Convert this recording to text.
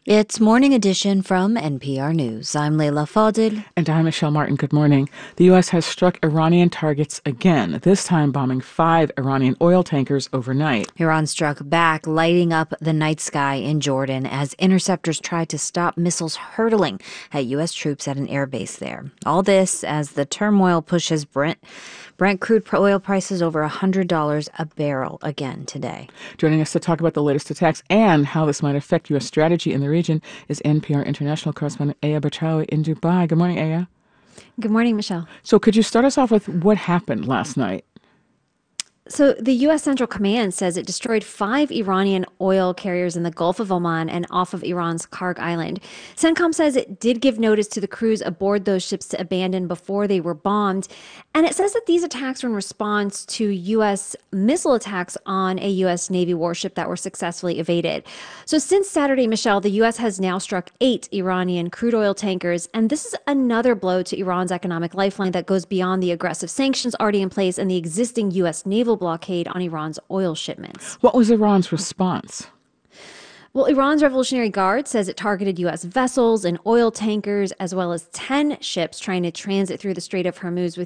It's Morning Edition from NPR News. I'm Leila Fadil. And I'm Michelle Martin. Good morning. The U.S. has struck Iranian targets again, this time bombing 5 Iranian oil tankers overnight. Iran struck back, lighting up the night sky in Jordan as interceptors tried to stop missiles hurtling at U.S. troops at an airbase there. All this as the turmoil pushes Brent crude oil prices over $100 a barrel again today. Joining us to talk about the latest attacks and how this might affect U.S. strategy in the region is NPR international correspondent Aya Bachawi in Dubai. Good morning, Aya. Good morning, Michelle. So could you start us off with what happened last night? So the U.S. Central Command says it destroyed 5 Iranian oil carriers in the Gulf of Oman and off of Iran's Karg Island. CENTCOM says it did give notice to the crews aboard those ships to abandon before they were bombed. And it says that these attacks were in response to U.S. missile attacks on a U.S. Navy warship that were successfully evaded. So since Saturday, Michelle, the U.S. has now struck 8 Iranian crude oil tankers. And this is another blow to Iran's economic lifeline that goes beyond the aggressive sanctions already in place and the existing U.S. naval blockade on Iran's oil shipments. What was Iran's response? Well, Iran's Revolutionary Guard says it targeted U.S. vessels and oil tankers, as well as 10 ships trying to transit through the Strait of Hormuz with